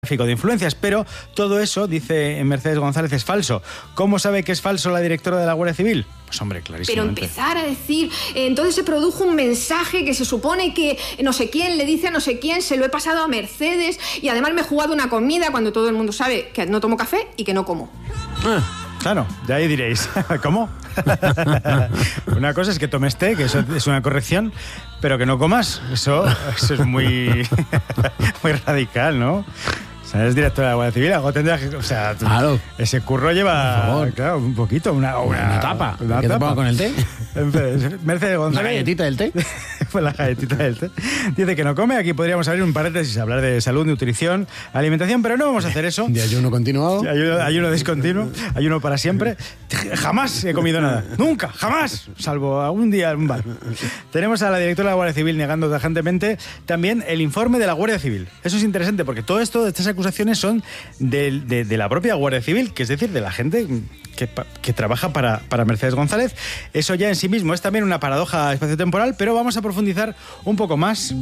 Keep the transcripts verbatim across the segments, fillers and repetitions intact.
de influencias, pero todo eso, dice Mercedes González, es falso. ¿Cómo sabe que es falso la directora de la Guardia Civil? Pues hombre, clarísimo. Pero empezar a decir, eh, entonces se produjo un mensaje que se supone que no sé quién le dice a no sé quién, se lo he pasado a Mercedes y además me he jugado una comida cuando todo el mundo sabe que no tomo café y que no como. Ah. Claro, de ahí diréis, ¿cómo? Una cosa es que tomes té, que eso es una corrección, pero que no comas, eso, eso es muy, muy radical, ¿no? O sea, eres directora de la Guardia Civil, algo tendrás que... O sea, claro. Ese curro lleva, por favor, claro, un poquito, una, una, una tapa. Una ¿Qué tapa. te pongo con el té? Mercedes González. ¿La galletita del té? Pues la galletita del té. Dice que no come. Aquí podríamos abrir un paréntesis, hablar de salud, nutrición, alimentación, pero no vamos a hacer eso. De ayuno continuado. Ayuno, ayuno discontinuo, ayuno para siempre. Jamás he comido nada. Nunca, jamás. Salvo algún día en un bar. Tenemos a la directora de la Guardia Civil negando tajantemente también el informe de la Guardia Civil. Eso es interesante porque todo esto, estas acusaciones son de, de, de la propia Guardia Civil, que es decir, de la gente que, que trabaja para, para Mercedes González. Eso ya en sí mismo es también una paradoja espaciotemporal, pero vamos a profundizar un poco más.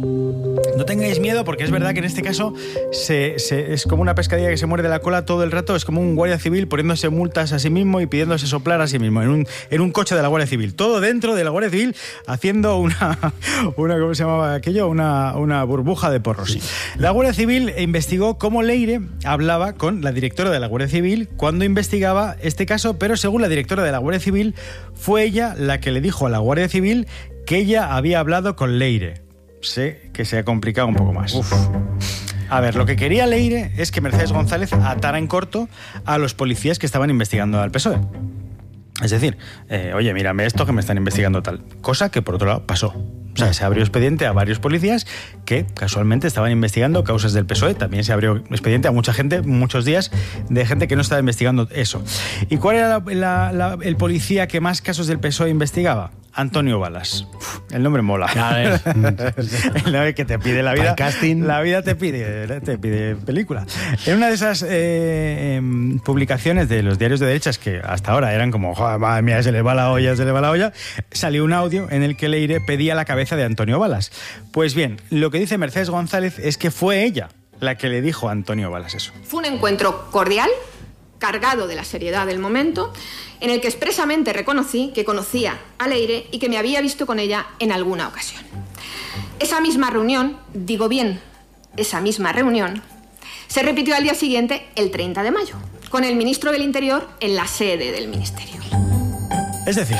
No tengáis miedo porque es verdad que en este caso se, se, es como una pescadilla que se muerde la cola todo el rato, es como un guardia civil poniéndose multas a sí mismo y pidiéndose soplar a sí mismo en un, en un coche de la Guardia Civil. Todo dentro de la Guardia Civil haciendo una, una ¿cómo se llamaba aquello? Una, una burbuja de porros. Sí. La Guardia Civil investigó cómo Leire hablaba con la directora de la Guardia Civil cuando investigaba este caso, pero según la directora de la Guardia Civil fue ella la que le dijo a la Guardia Civil que ella había hablado con Leire. Sé que se ha complicado un poco más. Uf. A ver, lo que quería Leire es que Mercedes González atara en corto a los policías que estaban investigando al P S O E. Es decir, eh, oye, mírame esto que me están investigando tal. Cosa que por otro lado pasó. O sea, se abrió expediente a varios policías que casualmente estaban investigando causas del P S O E. También se abrió expediente a mucha gente, muchos días, de gente que no estaba investigando eso. ¿Y cuál era la, la, la, el policía que más casos del P S O E investigaba? Antonio Balas. Uf, el nombre mola. A ver. El nombre que te pide la vida. Casting. La vida te pide, te pide película. En una de esas eh, eh, publicaciones de los diarios de derechas que hasta ahora eran como, joder, madre mía, se le va la olla, se le va la olla, salió un audio en el que Leire pedía la cabeza de Antonio Balas. Pues bien, lo que dice Mercedes González es que fue ella la que le dijo a Antonio Balas eso. Fue un encuentro cordial, cargado de la seriedad del momento, en el que expresamente reconocí que conocía a Leire y que me había visto con ella en alguna ocasión. Esa misma reunión, digo bien, esa misma reunión, se repitió al día siguiente, el treinta de mayo, con el ministro del Interior en la sede del ministerio. Es decir,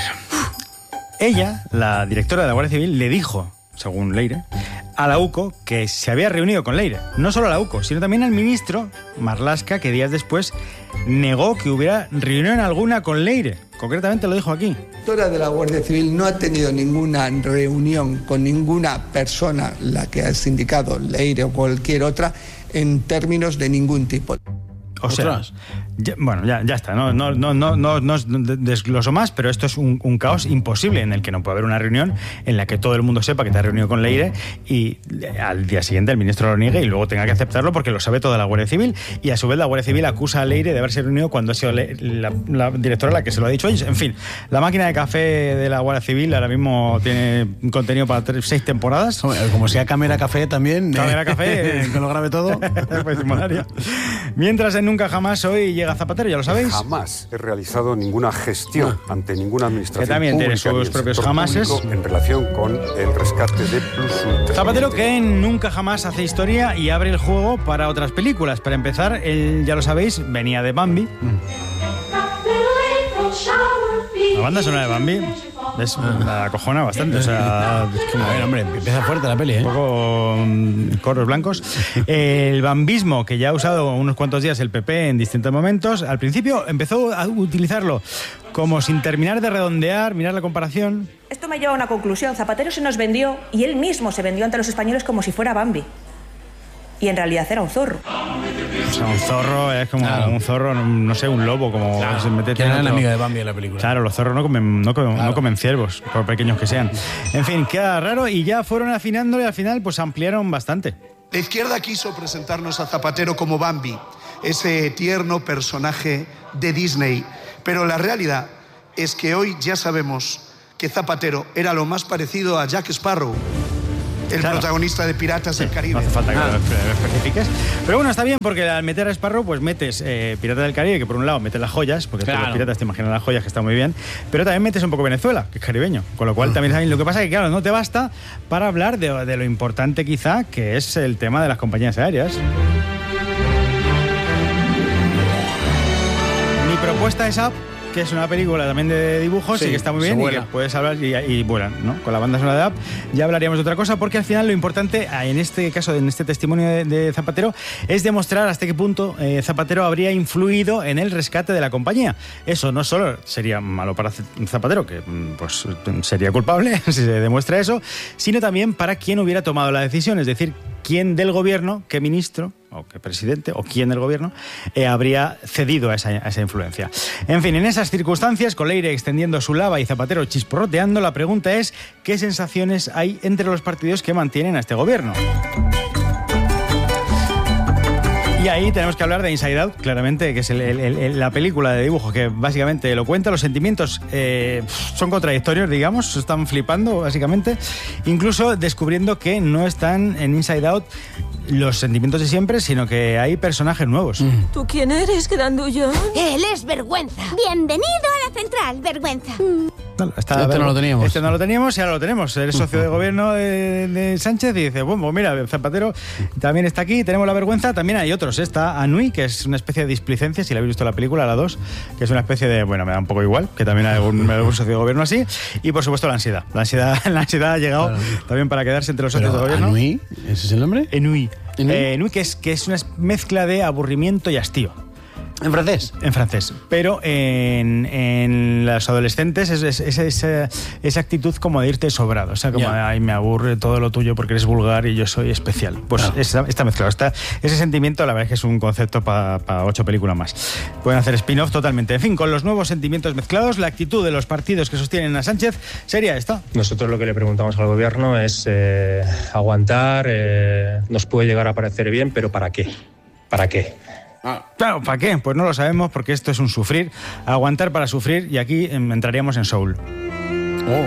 ella, la directora de la Guardia Civil, le dijo, según Leire, a la U C O que se había reunido con Leire. No solo a la U C O, sino también al ministro Marlaska, que días después negó que hubiera reunión alguna con Leire. Concretamente lo dijo aquí. La directora de la Guardia Civil no ha tenido ninguna reunión con ninguna persona, la que has indicado, Leire o cualquier otra, en términos de ningún tipo. O sea, ya, bueno, ya, ya está, no, no, no, no, no, no desgloso más, pero esto es un, un caos imposible en el que no puede haber una reunión en la que todo el mundo sepa que te has reunido con Leire y al día siguiente el ministro lo niegue y luego tenga que aceptarlo porque lo sabe toda la Guardia Civil y a su vez la Guardia Civil acusa a Leire de haberse reunido cuando ha sido la, la, la directora la que se lo ha dicho. En fin, la máquina de café de la Guardia Civil ahora mismo tiene un contenido para tres, seis temporadas. Como sea Cámara Café también. Cámara Café. Que lo grabe todo. Pues, mientras en Nunca Jamás hoy llega Zapatero, ya lo sabéis. Jamás he realizado ninguna gestión ah. ante ninguna administración que también pública tiene sus propios jamases en relación con el rescate de Plus Ultra. Zapatero que en Nunca Jamás hace historia y abre el juego para otras películas. Para empezar, él, ya lo sabéis, venía de Bambi. Mm. La banda sonora de Bambi es la cojona bastante, o sea, es como, a ver, hombre, empieza fuerte la peli, ¿eh? Un poco um, corros blancos. El bambismo, que ya ha usado unos cuantos días el P P en distintos momentos, al principio empezó a utilizarlo como sin terminar de redondear, mirar la comparación. Esto me lleva a una conclusión. Zapatero se nos vendió, y él mismo se vendió ante los españoles como si fuera Bambi. Y en realidad era un zorro. O sea, un zorro es como claro. un zorro, no sé, un lobo, como claro. se mete. Que era la amiga de Bambi en la película. Claro, los zorros no comen, no comen, claro. no comen ciervos, por pequeños que sean. En fin, queda raro y ya fueron afinando y al final pues ampliaron bastante. La izquierda quiso presentarnos a Zapatero como Bambi, ese tierno personaje de Disney. Pero la realidad es que hoy ya sabemos que Zapatero era lo más parecido a Jack Sparrow. el Claro. protagonista de Piratas del Caribe. No hace falta que lo, lo especifiques. Pero bueno, está bien porque al meter a Sparrow, pues metes eh, Pirata del Caribe, que por un lado metes las joyas, porque Claro. todos los piratas te imaginan las joyas, que está muy bien, pero también metes un poco Venezuela, que es caribeño. Con lo cual también lo que pasa es que, claro, no te basta para hablar de, de lo importante quizá que es el tema de las compañías aéreas. Mi propuesta es Up, que es una película también de dibujos Sí, y que está muy se bien y vuela. que puedes hablar y, y vuelan, ¿no? Con la banda sonora de Up ya hablaríamos de otra cosa, porque al final lo importante, en este caso, en este testimonio de, de Zapatero, es demostrar hasta qué punto eh, Zapatero habría influido en el rescate de la compañía. Eso no solo sería malo para Zapatero, que pues sería culpable si se demuestra eso, sino también para quien hubiera tomado la decisión, es decir, quién del gobierno, qué ministro o qué presidente o quién del gobierno eh, habría cedido a esa, a esa influencia. En fin, en esas circunstancias, con Leire extendiendo su lava y Zapatero chisporroteando, la pregunta es ¿qué sensaciones hay entre los partidos que mantienen a este gobierno? Y ahí tenemos que hablar de Inside Out, claramente, que es el, el, el, la película de dibujo que básicamente lo cuenta. Los sentimientos eh, son contradictorios, digamos, están flipando, básicamente, incluso descubriendo que no están en Inside Out los sentimientos de siempre, sino que hay personajes nuevos. Mm. ¿Tú quién eres, grandullón? Él es Vergüenza. Bienvenido a la central, Vergüenza. No, está, este no lo teníamos. Este no lo teníamos y ahora lo tenemos. Eres socio de gobierno de, de Sánchez y dice, bueno, pues mira, Zapatero también está aquí, tenemos la Vergüenza, también hay otros. Está Anui, que es una especie de displicencia, si la habéis visto la película, la dos, que es una especie de, bueno, me da un poco igual, que también hay algún, algún socio de gobierno así. Y por supuesto la ansiedad. La ansiedad, la ansiedad ha llegado claro. también para quedarse entre los socios Pero, de gobierno. ¿Anui? ¿Ese es el nombre? Enui. Enui, eh, Enui que, es, que es una mezcla de aburrimiento y hastío. ¿En francés? En francés. Pero en, en los adolescentes es, es, es, es esa, esa actitud como de irte sobrado. O sea, como, yeah. ay, me aburre todo lo tuyo porque eres vulgar y yo soy especial. Pues claro. esta, esta mezcla, esta, ese sentimiento, la verdad es que es un concepto para pa ocho películas más. Pueden hacer spin-off totalmente. En fin, con los nuevos sentimientos mezclados, la actitud de los partidos que sostienen a Sánchez sería esta. Nosotros lo que le preguntamos al gobierno es eh, aguantar, eh, nos puede llegar a parecer bien, pero ¿para qué? ¿Para qué? Ah. Claro, ¿para qué? Pues no lo sabemos porque esto es un sufrir, aguantar para sufrir y aquí entraríamos en Soul. Oh.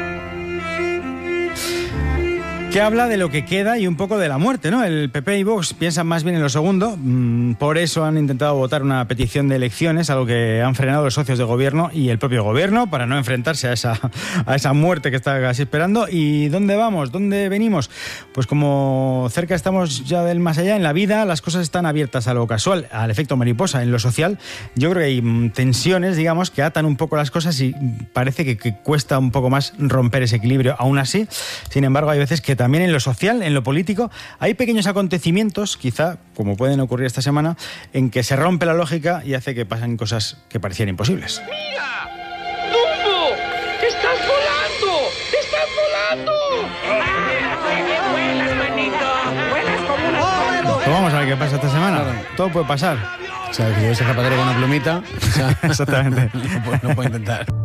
Que habla de lo que queda y un poco de la muerte, ¿no? El P P y Vox piensan más bien en lo segundo, por eso han intentado votar una petición de elecciones, algo que han frenado los socios de gobierno y el propio gobierno para no enfrentarse a esa, a esa muerte que está casi esperando. ¿Y dónde vamos? ¿Dónde venimos? Pues como cerca estamos ya del más allá, en la vida las cosas están abiertas a lo casual, al efecto mariposa. En lo social yo creo que hay tensiones, digamos, que atan un poco las cosas y parece que, que cuesta un poco más romper ese equilibrio. Aún así, sin embargo, hay veces que también en lo social, en lo político, hay pequeños acontecimientos, quizá, como pueden ocurrir esta semana, en que se rompe la lógica y hace que pasen cosas que parecían imposibles. ¡Mira! ¡Dumbo! ¡Estás volando! ¡Estás volando! ¡Ah! ¡Vuelas, manito! ¡Vuelas como una... Pues vamos a ver qué pasa esta semana. Claro. Todo puede pasar. O sea, que si ves a Zapatero con una plumita... O sea, exactamente. No puede intentar.